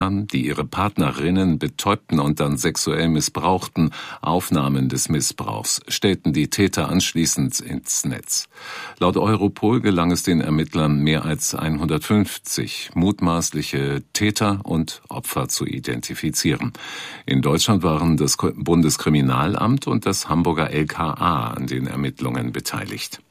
die ihre Partnerinnen betäubten und dann sexuell missbrauchten, Aufnahmen des Missbrauchs stellten die Täter anschließend ins Netz. Laut Europol gelang es den Ermittlern, mehr als 150 mutmaßliche Täter und Opfer zu identifizieren. In Deutschland waren das Bundeskriminalamt und das Hamburger LKA an den Ermittlungen beteiligt.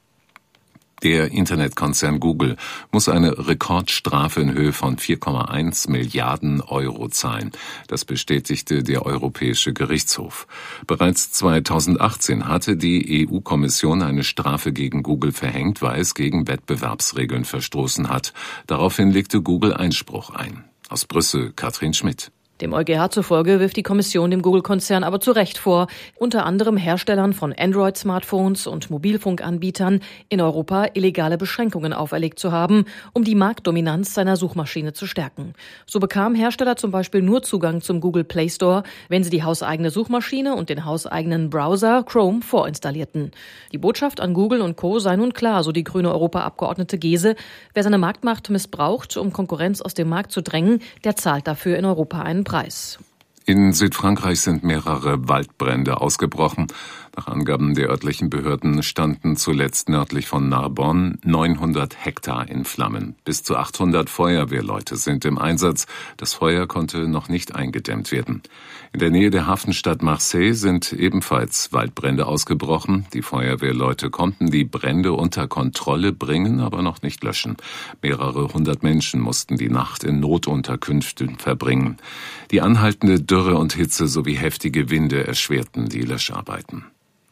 Der Internetkonzern Google muss eine Rekordstrafe in Höhe von 4,1 Milliarden Euro zahlen. Das bestätigte der Europäische Gerichtshof. Bereits 2018 hatte die EU-Kommission eine Strafe gegen Google verhängt, weil es gegen Wettbewerbsregeln verstoßen hat. Daraufhin legte Google Einspruch ein. Aus Brüssel, Katrin Schmidt. Dem EuGH zufolge wirft die Kommission dem Google-Konzern aber zu Recht vor, unter anderem Herstellern von Android-Smartphones und Mobilfunkanbietern in Europa illegale Beschränkungen auferlegt zu haben, um die Marktdominanz seiner Suchmaschine zu stärken. So bekamen Hersteller zum Beispiel nur Zugang zum Google Play Store, wenn sie die hauseigene Suchmaschine und den hauseigenen Browser Chrome vorinstallierten. Die Botschaft an Google und Co. sei nun klar, so die grüne Europaabgeordnete Gese. Wer seine Marktmacht missbraucht, um Konkurrenz aus dem Markt zu drängen, der zahlt dafür in Europa einen Preis. In Südfrankreich sind mehrere Waldbrände ausgebrochen. Nach Angaben der örtlichen Behörden standen zuletzt nördlich von Narbonne 900 Hektar in Flammen. Bis zu 800 Feuerwehrleute sind im Einsatz. Das Feuer konnte noch nicht eingedämmt werden. In der Nähe der Hafenstadt Marseille sind ebenfalls Waldbrände ausgebrochen. Die Feuerwehrleute konnten die Brände unter Kontrolle bringen, aber noch nicht löschen. Mehrere hundert Menschen mussten die Nacht in Notunterkünften verbringen. Die anhaltende Dürre und Hitze sowie heftige Winde erschwerten die Löscharbeiten.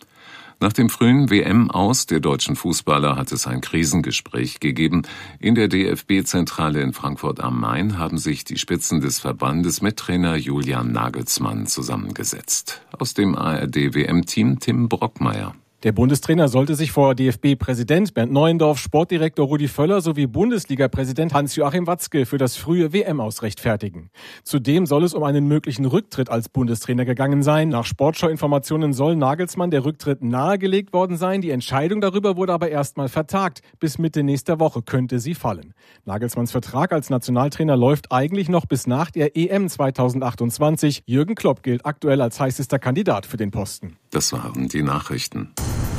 Nach dem frühen WM-Aus der deutschen Fußballer hat es ein Krisengespräch gegeben. In der DFB-Zentrale in Frankfurt am Main haben sich die Spitzen des Verbandes mit Trainer Julian Nagelsmann zusammengesetzt. Aus dem ARD-WM-Team Tim Brockmeier. Der Bundestrainer sollte sich vor DFB-Präsident Bernd Neuendorf, Sportdirektor Rudi Völler sowie Bundesliga-Präsident Hans-Joachim Watzke für das frühe WM-Aus rechtfertigen. Zudem soll es um einen möglichen Rücktritt als Bundestrainer gegangen sein. Nach Sportschau-Informationen soll Nagelsmann der Rücktritt nahegelegt worden sein. Die Entscheidung darüber wurde aber erstmal vertagt. Bis Mitte nächster Woche könnte sie fallen. Nagelsmanns Vertrag als Nationaltrainer läuft eigentlich noch bis nach der EM 2028. Jürgen Klopp gilt aktuell als heißester Kandidat für den Posten. Das waren die Nachrichten.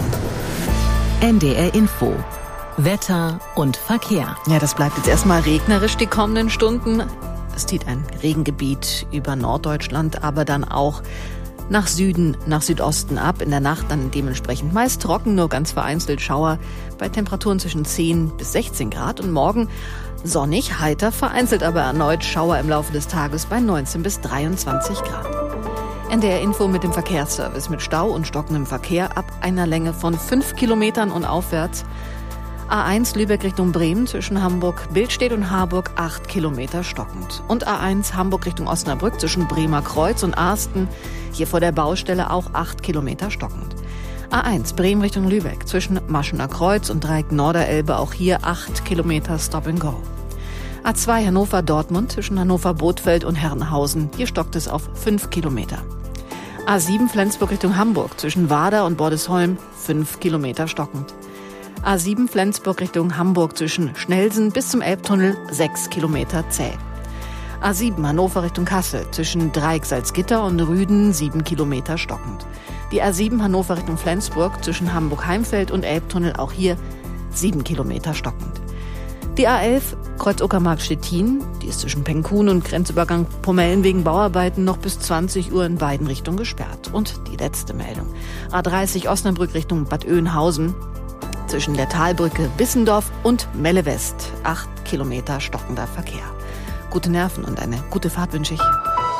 NDR Info. Wetter und Verkehr. Ja, das bleibt jetzt erstmal regnerisch die kommenden Stunden. Es zieht ein Regengebiet über Norddeutschland, aber dann auch nach Süden, nach Südosten ab. In der Nacht dann dementsprechend meist trocken, nur ganz vereinzelt Schauer bei Temperaturen zwischen 10 bis 16 Grad. Und morgen sonnig, heiter, vereinzelt aber erneut Schauer im Laufe des Tages bei 19 bis 23 Grad. NDR Info mit dem Verkehrsservice mit Stau und stockendem Verkehr ab einer Länge von 5 Kilometern und aufwärts. A1 Lübeck Richtung Bremen zwischen Hamburg-Bildstedt und Harburg 8 Kilometer stockend. Und A1 Hamburg Richtung Osnabrück zwischen Bremer Kreuz und Arsten, hier vor der Baustelle auch 8 Kilometer stockend. A1 Bremen Richtung Lübeck zwischen Maschener Kreuz und Dreieck Norderelbe, auch hier 8 Kilometer Stop and Go. A2 Hannover-Dortmund zwischen Hannover-Bothfeld und Herrenhausen, hier stockt es auf 5 Kilometer. A7 Flensburg Richtung Hamburg zwischen Wader und Bordesholm 5 Kilometer stockend. A7 Flensburg Richtung Hamburg zwischen Schnelsen bis zum Elbtunnel 6 Kilometer zäh. A7 Hannover Richtung Kassel zwischen Dreieck Salzgitter und Rüden 7 Kilometer stockend. Die A7 Hannover Richtung Flensburg zwischen Hamburg-Heimfeld und Elbtunnel, auch hier 7 Kilometer stockend. Die A11 Kreuz Uckermark-Stettin, die ist zwischen Penkun und Grenzübergang Pomellen wegen Bauarbeiten noch bis 20 Uhr in beiden Richtungen gesperrt. Und die letzte Meldung. A30 Osnabrück Richtung Bad Oeynhausen zwischen der Talbrücke Bissendorf und Melle West 8 Kilometer stockender Verkehr. Gute Nerven und eine gute Fahrt wünsche ich.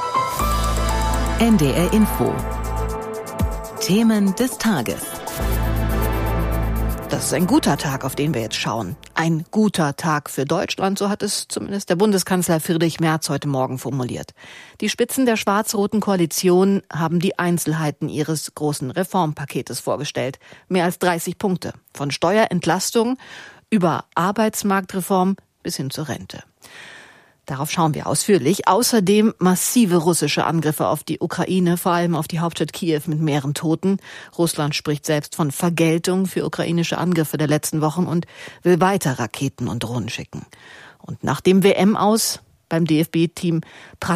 NDR Info. Themen des Tages. Das ist ein guter Tag, auf den wir jetzt schauen. Ein guter Tag für Deutschland, so hat es zumindest der Bundeskanzler Friedrich Merz heute Morgen formuliert. Die Spitzen der schwarz-roten Koalition haben die Einzelheiten ihres großen Reformpaketes vorgestellt. Mehr als 30 Punkte. Von Steuerentlastung über Arbeitsmarktreform bis hin zur Rente. Darauf schauen wir ausführlich. Außerdem massive russische Angriffe auf die Ukraine, vor allem auf die Hauptstadt Kiew mit mehreren Toten. Russland spricht selbst von Vergeltung für ukrainische Angriffe der letzten Wochen und will weiter Raketen und Drohnen schicken. Und nach dem WM-Aus beim DFB-Team